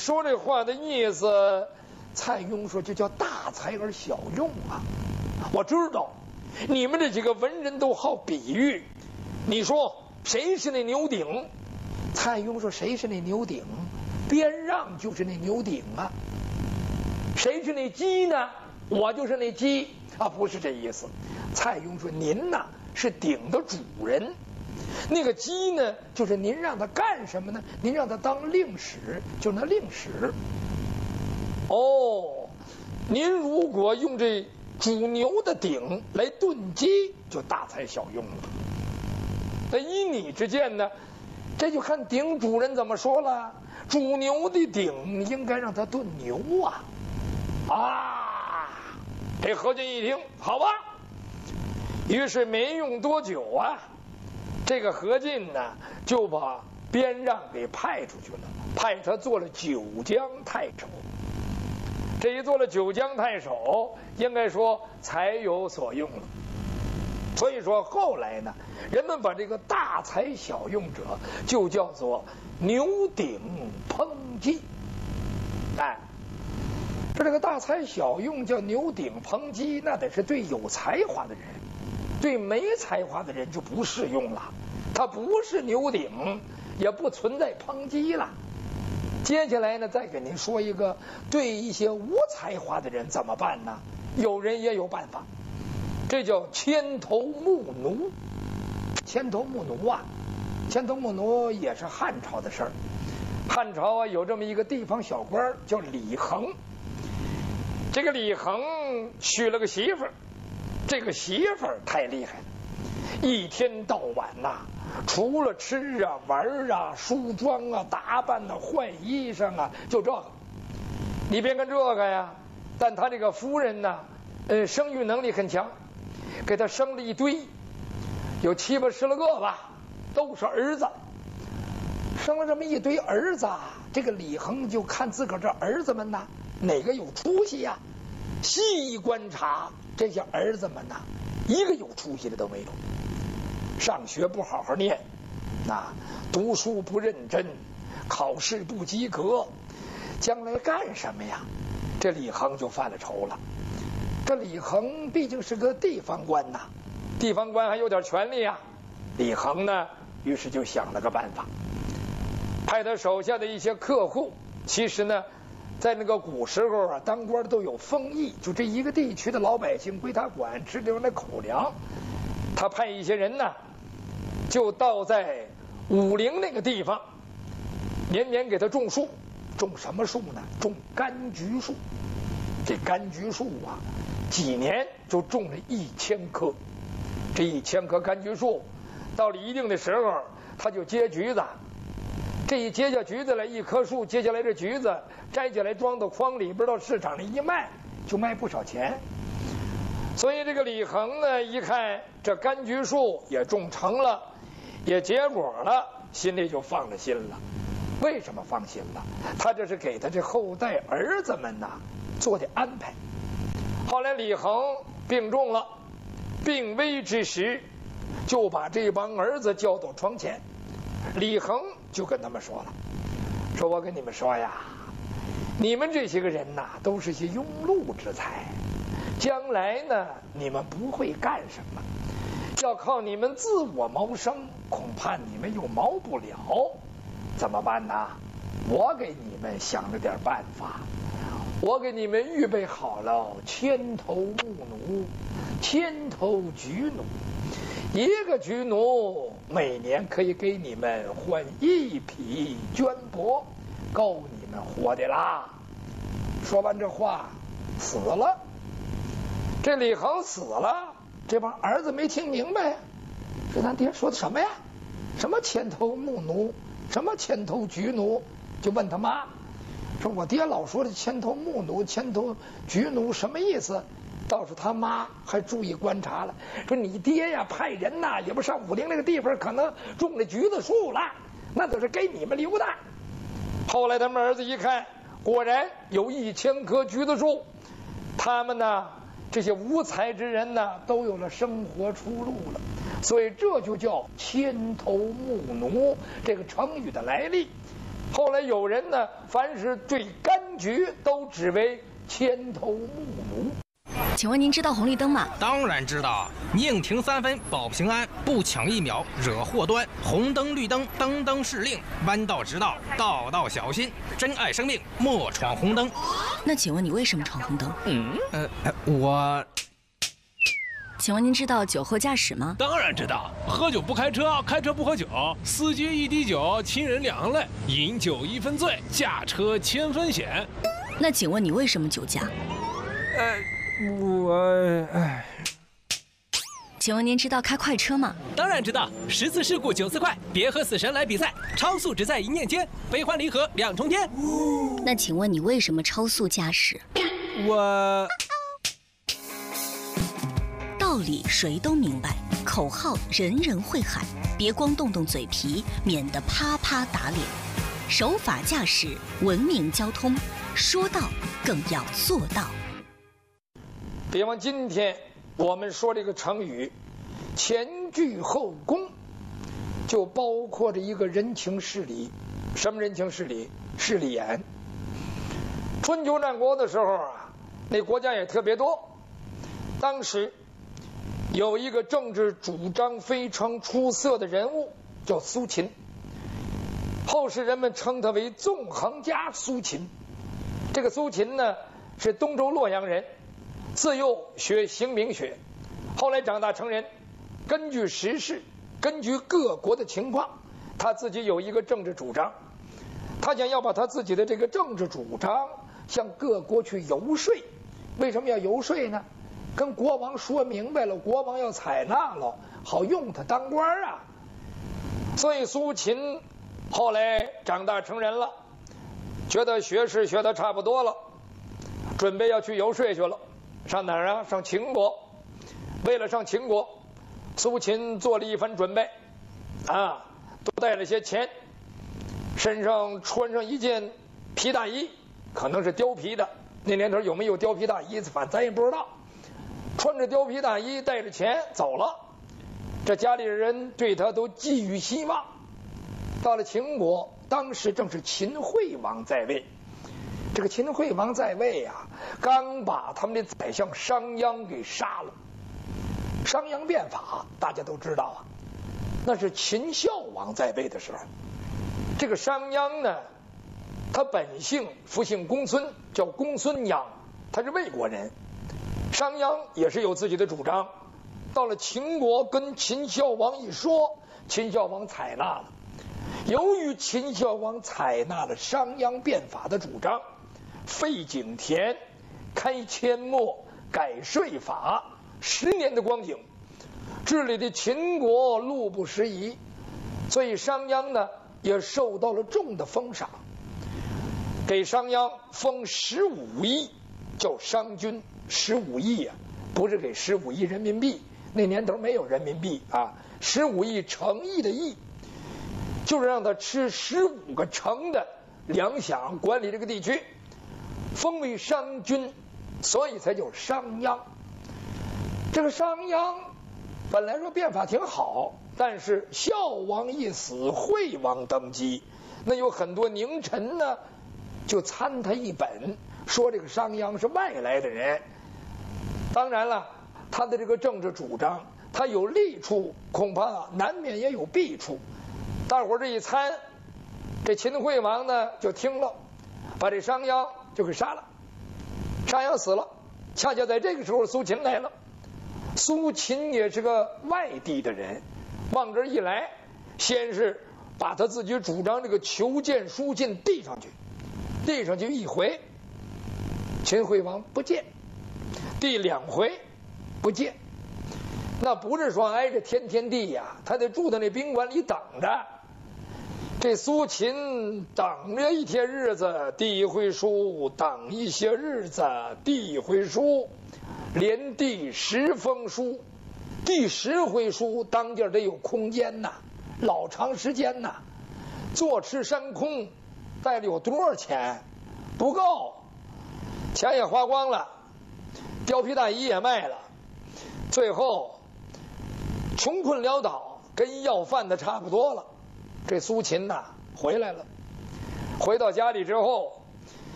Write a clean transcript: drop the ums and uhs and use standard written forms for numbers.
说这话的意思，蔡邕说就叫大材而小用啊。我知道你们这几个文人都好比喻，你说谁是那牛鼎？蔡邕说谁是那牛鼎？边让就是那牛鼎啊。谁是那鸡呢？我就是那鸡啊，不是这意思。蔡邕说您呐是鼎的主人，那个鸡呢就是您让他干什么呢？您让他当令史，就是那令史。哦，您如果用这煮牛的鼎来炖鸡，就大材小用了。那依你之见呢？这就看鼎主人怎么说了。煮牛的鼎应该让他炖牛啊！啊，这何进一听，好吧。于是没用多久啊，这个何进呢就把边让给派出去了，派他做了九江太守。这一做了九江太守，应该说才有所用了。所以说后来呢，人们把这个大材小用者就叫做牛鼎烹鸡。哎，说这个大材小用叫牛鼎烹鸡，那得是对有才华的人，对没才华的人就不适用了。它不是牛鼎，也不存在烹鸡了。接下来呢，再给您说一个对一些无才华的人怎么办呢？有人也有办法，这叫牵头牧奴。牵头牧奴啊，牵头牧奴也是汉朝的事儿。汉朝啊有这么一个地方小官叫李恒，这个李恒娶了个媳妇儿，这个媳妇儿太厉害了，一天到晚呐，除了吃啊玩啊梳妆啊打扮啊换衣裳啊，就这个。你别看这个呀，但他这个夫人呢生育能力很强，给他生了一堆，有7、8、10个吧，都是儿子。生了这么一堆儿子，这个李恒就看自个儿这儿子们呐哪个有出息呀，细观察这些儿子们呐，一个有出息的都没有。上学不好好念，读书不认真，考试不及格，将来干什么呀？这李恒就犯了愁了。这李恒毕竟是个地方官呐，地方官还有点权力啊。李恒呢，于是就想了个办法，派他手下的一些客户，其实呢在那个古时候啊，当官都有封邑，就这一个地区的老百姓归他管，吃点那口粮。他派一些人呢就到在武陵那个地方，年年给他种树。种什么树呢？种柑橘树。这柑橘树啊，几年就种了1000棵。这1000棵柑橘树到了一定的时候，他就结橘子。这一结下橘子来，一棵树接下来这橘子摘下来装到筐里边，到市场里一卖，就卖不少钱。所以这个李恒呢，一看这柑橘树也种成了，也结果了，心里就放了心了。为什么放心了？他这是给他这后代儿子们呐做的安排。后来李恒病重了，病危之时，就把这帮儿子叫到床前。李恒就跟他们说了，说我跟你们说呀，你们这些个人呐，都是些庸碌之才，将来呢你们不会干什么，要靠你们自我谋生，恐怕你们又谋不了。怎么办呢？我给你们想了点办法，我给你们预备好了千头牧奴、千头菊奴。一个菊奴每年可以给你们换1匹绢帛，够你们活的啦。说完这话，死了。这李恒死了，这帮儿子没听明白，说咱爹说的什么呀？什么千头牧奴，什么千头菊奴？就问他妈，说我爹老说的千头牧奴、千头菊奴什么意思？倒是他妈还注意观察了，说你爹呀派人呐，也不上武陵那个地方，可能种了橘子树了，那都是给你们留的。后来他们儿子一看，果然有1000棵橘子树，他们呢这些无才之人呢都有了生活出路了，所以这就叫千头牧奴这个成语的来历。 后来有人呢，凡是对柑橘都指为千头目奴。 请问您知道红绿灯吗？ 当然知道，宁停3分保平安，不抢1秒惹祸端。红灯绿灯，灯灯是令，弯道直道，道道小心。珍爱生命，莫闯红灯。 那请问你为什么闯红灯？ 我。 请问您知道酒后驾驶吗？ 当然知道，喝酒不开车，开车不喝酒，司机一滴酒，亲人两泪，饮酒1分醉，驾车1000分险。 那请问你为什么酒驾？请问您知道开快车吗？ 当然知道，10次事故9次快，别和死神来比赛，超速只在一念间，悲欢离合2重天。 那请问你为什么超速驾驶？道理谁都明白，口号人人会喊，别光动动嘴皮，免得啪啪打脸。守法驾驶，文明交通，说到更要做到。 比方今天我们说这个成语前倨后恭，就包括着一个人情世理。什么人情世理？势利眼。春秋战国的时候啊，那国家也特别多。当时有一个政治主张非常出色的人物，叫苏秦。后世人们称他为纵横家苏秦。这个苏秦呢，是东周洛阳人，自幼学刑名学，后来长大成人，根据时事，根据各国的情况，他自己有一个政治主张。他想要把他自己的这个政治主张向各国去游说。为什么要游说呢？跟国王说明白了，国王要采纳了，好用他当官啊。所以苏秦后来长大成人了，觉得学识学得差不多了，准备要去游说去了。上哪儿啊？上秦国。为了上秦国，苏秦做了一番准备啊，都带了些钱，身上穿上一件皮大衣，可能是貂皮的，那年头有没有貂皮大衣反正咱也不知道。穿着貂皮大衣，带着钱走了，这家里人对他都寄予希望。到了秦国，当时正是秦惠王在位。这个秦惠王在位啊，刚把他们的宰相商鞅给杀了。商鞅变法大家都知道啊，那是秦孝王在位的时候。这个商鞅呢，他本姓复姓公孙，叫公孙鞅，他是魏国人。商鞅也是有自己的主张，到了秦国跟秦孝王一说，秦孝王采纳了。由于秦孝王采纳了商鞅变法的主张，废井田，开阡陌，改税法，10年的光景，治理的秦国路不拾遗，所以商鞅呢也受到了重的封赏，给商鞅封15亿，叫商君。15亿啊，不是给15亿人民币，那年头没有人民币啊，15亿诚意的意，就是让他吃15个城的粮饷，管理这个地区，封为商君，所以才叫商鞅。这个商鞅本来说变法挺好，但是孝王一死，惠王登基，那有很多佞臣呢就参他一本，说这个商鞅是外来的人。当然了，他的这个政治主张，他有利处，恐怕难免也有弊处。大伙儿这一参，这秦惠王呢就听了，把这商鞅就给杀了。商鞅死了，恰恰在这个时候苏秦来了。苏秦也是个外地的人，往这一来，先是把他自己主张这个求见书信递上去，递上去一回，秦惠王不见，第2回不见。那不是说挨着天天地呀，他得住在那宾馆里等着。这苏秦等着一天日子递一回书，等一些日子递一回书，连递10封书，第10回书当间得有空间呐，老长时间呐。坐吃山空，带了有多少钱？不够，钱也花光了，貂皮大衣也卖了，最后穷困潦倒，跟要饭的差不多了。这苏秦呐回来了， 回到家里之后，